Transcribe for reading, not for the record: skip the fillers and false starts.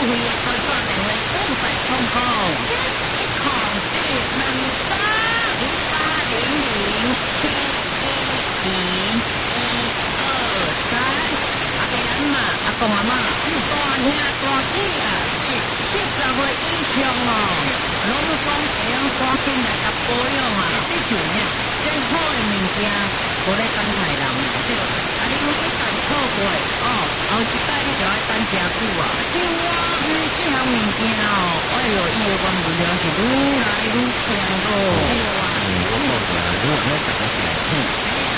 会开发两位公费通告，一抗是能杀0800711223。阿公阿妈，大兄大姐啊，70岁以上哦，拢讲会用赶紧来甲保养啊，这就呢，最好的物件，无咧等待人对。啊，你如果一旦错过哦，后一摆你就要等真久啊。对啊，这项物件哦，哎呦，伊的原物料是愈来愈强咯。对啊， 我讲起来，如果要大家来听。